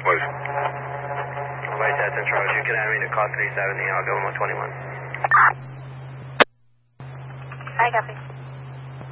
please. Right, that's in charge. You can add me to car 370. I'll go on 21. I copy.